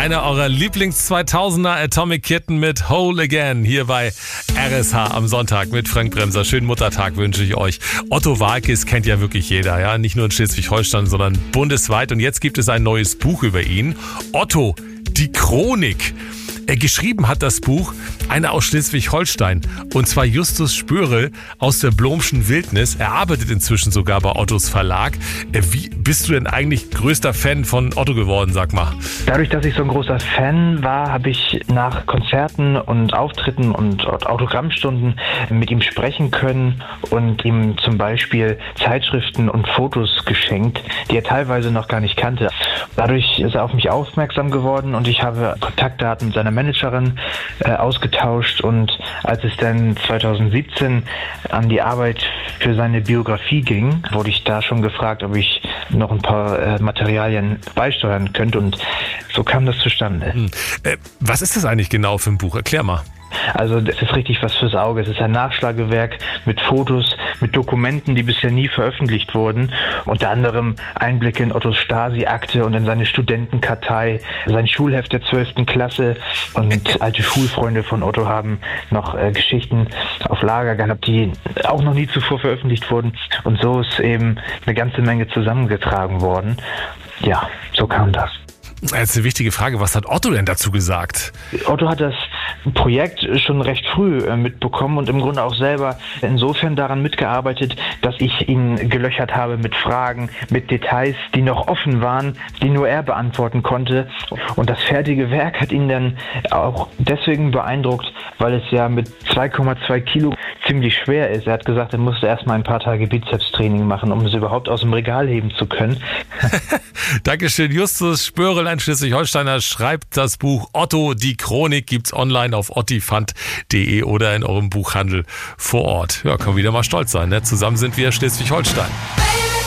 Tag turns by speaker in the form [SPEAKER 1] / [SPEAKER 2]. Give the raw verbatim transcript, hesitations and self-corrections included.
[SPEAKER 1] Einer eurer Lieblings-zweitausender Atomic Kitten mit Whole Again hier bei R S H am Sonntag mit Frank Bremser. Schönen Muttertag wünsche ich euch. Otto Waalkes kennt ja wirklich jeder, ja, nicht nur in Schleswig-Holstein, sondern bundesweit. Und jetzt gibt es ein neues Buch über ihn. Otto, die Chronik. Er geschrieben hat das Buch einer aus Schleswig-Holstein, und zwar Justus Spörl aus der Blomschen Wildnis. Er arbeitet inzwischen sogar bei Ottos Verlag. Wie bist du denn eigentlich größter Fan von Otto geworden, sag mal?
[SPEAKER 2] Dadurch, dass ich so ein großer Fan war, habe ich nach Konzerten und Auftritten und Autogrammstunden mit ihm sprechen können und ihm zum Beispiel Zeitschriften und Fotos geschenkt, die er teilweise noch gar nicht kannte. Dadurch ist er auf mich aufmerksam geworden und ich habe Kontaktdaten mit seiner Managerin äh, ausgetauscht, und als es dann zweitausendsiebzehn an die Arbeit für seine Biografie ging, wurde ich da schon gefragt, ob ich noch ein paar äh, Materialien beisteuern könnte, und so kam das zustande.
[SPEAKER 1] Hm. Äh, was ist das eigentlich genau für ein Buch? Erklär mal.
[SPEAKER 2] Also das ist richtig was fürs Auge. Es ist ein Nachschlagewerk mit Fotos, mit Dokumenten, die bisher nie veröffentlicht wurden. Unter anderem Einblicke in Ottos Stasi-Akte und in seine Studentenkartei, sein Schulheft der zwölften Klasse, und alte Schulfreunde von Otto haben noch äh, Geschichten auf Lager gehabt, die auch noch nie zuvor veröffentlicht wurden. Und so ist eben eine ganze Menge zusammengetragen worden. Ja, so kam das.
[SPEAKER 1] Jetzt eine wichtige Frage, was hat Otto denn dazu gesagt?
[SPEAKER 2] Otto hat das Projekt schon recht früh mitbekommen und im Grunde auch selber insofern daran mitgearbeitet, dass ich ihn gelöchert habe mit Fragen, mit Details, die noch offen waren, die nur er beantworten konnte. Und das fertige Werk hat ihn dann auch deswegen beeindruckt, weil es ja mit zwei Komma zwei Kilo ziemlich schwer ist. Er hat gesagt, er musste erstmal ein paar Tage Bizepstraining machen, um es überhaupt aus dem Regal heben zu können.
[SPEAKER 1] Dankeschön, Justus Spörl, ein Schleswig-Holsteiner, schreibt das Buch Otto, die Chronik, gibt's online auf ottifant punkt de oder in eurem Buchhandel vor Ort. Ja, können wir wieder mal stolz sein, ne? Zusammen sind wir Schleswig-Holstein.